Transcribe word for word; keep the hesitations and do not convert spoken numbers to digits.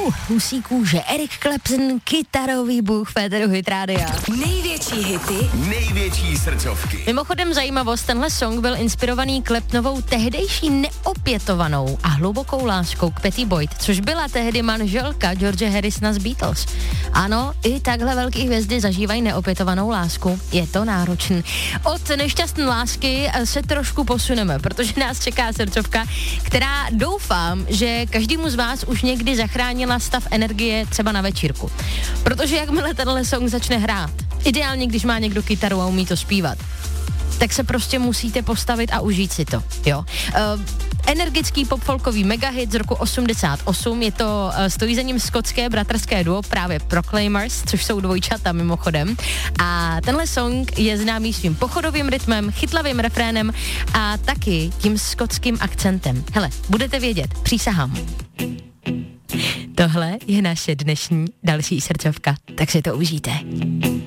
Uh, husí kůže, Eric Clapton, kytarový bůh Féteru Hit Rádia. Největší hity, největší srdcovky. Mimochodem zajímavost, tenhle song byl inspirovaný Claptonovou tehdejší neopětovanou a hlubokou láskou k Patty Boyd, což byla tehdy manželka George Harrisona z Beatles. Ano, i takhle velké hvězdy zažívají neopětovanou lásku. Je to náročný. Od nešťastné lásky se trošku posuneme, protože nás čeká srdcovka, která doufám, že každému z vás už někdy zachránila stav energie třeba na večírku. Protože jakmile tenhle song začne hrát, ideálně když má někdo kytaru a umí to zpívat, tak se prostě musíte postavit a užít si to, jo. Uh, energický popfolkový megahit z roku osmdesát osm, je to, uh, stojí za ním skotské bratrské duo, právě Proclaimers, což jsou dvojčata mimochodem. A tenhle song je známý svým pochodovým rytmem, chytlavým refrénem a taky tím skotským akcentem. Hele, budete vědět, přísahám. Tohle je naše dnešní další srdcovka, tak si to užijte.